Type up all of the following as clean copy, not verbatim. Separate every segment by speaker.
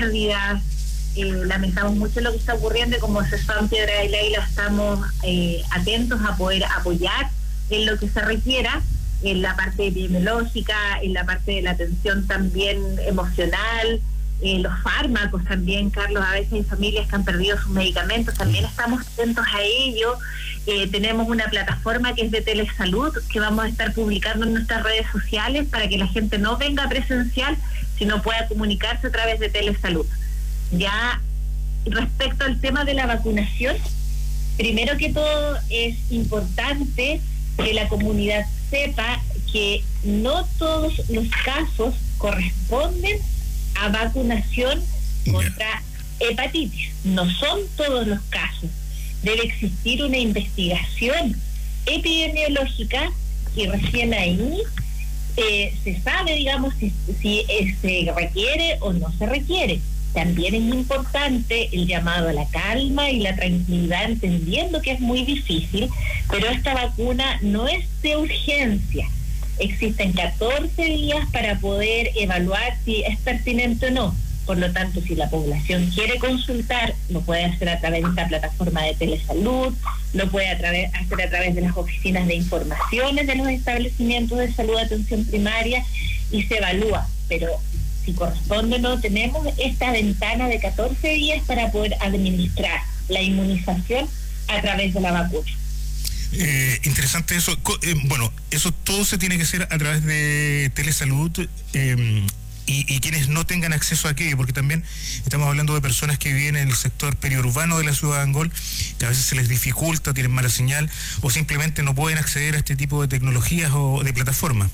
Speaker 1: pérdidas, lamentamos mucho lo que está ocurriendo y como asesor en Piedra del Águila estamos atentos a poder apoyar en lo que se requiera, en la parte epidemiológica, en la parte de la atención también emocional, los fármacos también, Carlos, a veces hay familias que han perdido sus medicamentos, también estamos atentos a ello. Tenemos una plataforma que es de telesalud, que vamos a estar publicando en nuestras redes sociales para que la gente no venga presencial, sino pueda comunicarse a través de telesalud. Ya respecto al tema de la vacunación, primero que todo es importante que la comunidad sepa que no todos los casos corresponden a vacunación contra hepatitis. No son todos los casos. Debe existir una investigación epidemiológica y recién ahí se sabe, digamos, si se requiere o no se requiere. También es muy importante el llamado a la calma y la tranquilidad, entendiendo que es muy difícil, pero esta vacuna no es de urgencia. Existen 14 días para poder evaluar si es pertinente o no. Por lo tanto, si la población quiere consultar, lo puede hacer a través de esta plataforma de telesalud, lo puede hacer a través de las oficinas de informaciones de los establecimientos de salud de atención primaria y se evalúa. Pero si corresponde o no, tenemos esta ventana de 14 días para poder administrar la inmunización a través de la vacuna.
Speaker 2: Interesante eso. Bueno, eso todo se tiene que hacer a través de telesalud y quienes no tengan acceso a aquello, porque también estamos hablando de personas que viven en el sector periurbano de la ciudad de Angol, que a veces se les dificulta, tienen mala señal o simplemente no pueden acceder a este tipo de tecnologías o de plataformas.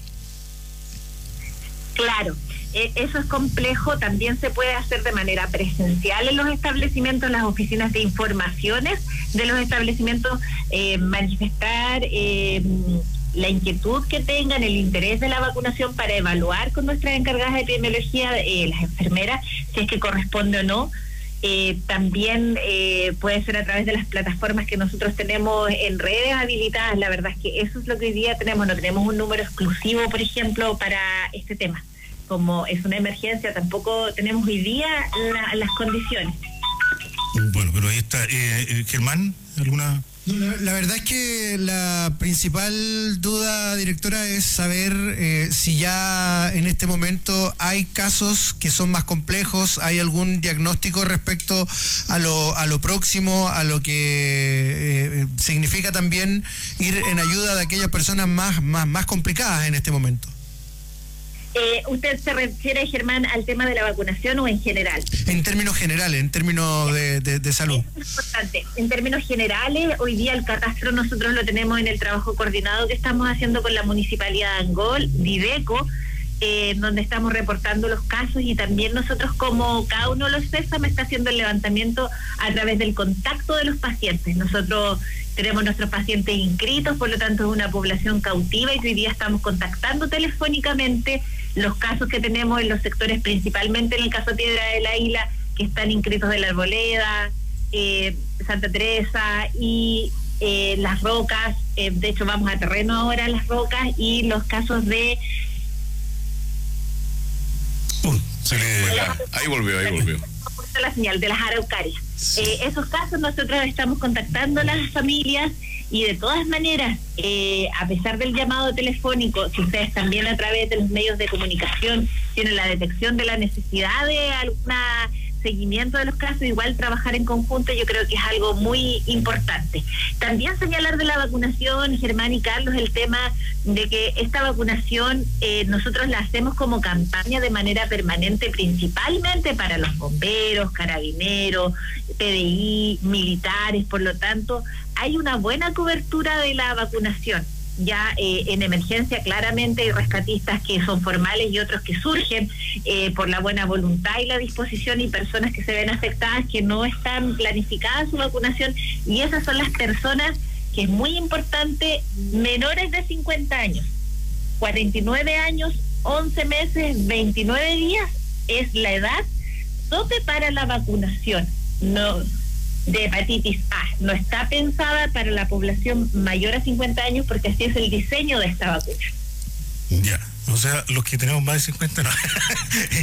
Speaker 1: Claro, eso es complejo. También se puede hacer de manera presencial en los establecimientos, en las oficinas de informaciones de los establecimientos, manifestar la inquietud que tengan, el interés de la vacunación para evaluar con nuestras encargadas de epidemiología, las enfermeras, si es que corresponde o no. También puede ser a través de las plataformas que nosotros tenemos en redes habilitadas. La verdad es que eso es lo que hoy día tenemos. No tenemos un número exclusivo, por ejemplo, para este tema. Como es una emergencia, tampoco tenemos hoy día las condiciones.
Speaker 2: Bueno, pero ahí está. Germán, ¿alguna...?
Speaker 3: No, la verdad es que la principal duda, directora, es saber si ya en este momento hay casos que son más complejos, hay algún diagnóstico respecto a lo próximo, a lo que significa también ir en ayuda de aquellas personas más complicadas en este momento.
Speaker 1: ¿Usted se refiere, Germán, al tema de la vacunación o en general?
Speaker 3: En términos generales, en términos de salud.
Speaker 1: Es importante. En términos generales, hoy día el catastro nosotros lo tenemos en el trabajo coordinado que estamos haciendo con la Municipalidad de Angol, Dideco, donde estamos reportando los casos y también nosotros, como cada uno de los CESAM, está haciendo el levantamiento a través del contacto de los pacientes. Nosotros tenemos nuestros pacientes inscritos, por lo tanto es una población cautiva y hoy día estamos contactando telefónicamente los casos que tenemos en los sectores, principalmente en el caso de Piedra del Águila, que están inscritos de la Arboleda, Santa Teresa y Las Rocas. De hecho, vamos a terreno ahora a Las Rocas, y los casos de...
Speaker 4: Ahí volvió.
Speaker 1: La señal de las Araucarias. Sí. Esos casos nosotros estamos contactando a las familias y de todas maneras, a pesar del llamado telefónico, si ustedes también a través de los medios de comunicación tienen la detección de la necesidad de algún seguimiento de los casos, igual trabajar en conjunto, yo creo que es algo muy importante. También señalar de la vacunación, Germán y Carlos, el tema de que esta vacunación nosotros la hacemos como campaña de manera permanente, principalmente para los bomberos, carabineros, PDI, militares. Por lo tanto, hay una buena cobertura de la vacunación. Ya en emergencia claramente hay rescatistas que son formales y otros que surgen por la buena voluntad y la disposición, y personas que se ven afectadas que no están planificadas su vacunación, y esas son las personas que es muy importante, menores de 50 años, 49 años, 11 meses, 29 días es la edad tope para la vacunación. No, de hepatitis A. No está pensada para la población mayor a 50 años, porque así es el diseño de esta vacuna.
Speaker 2: Ya, o sea, los que tenemos más de 50 no.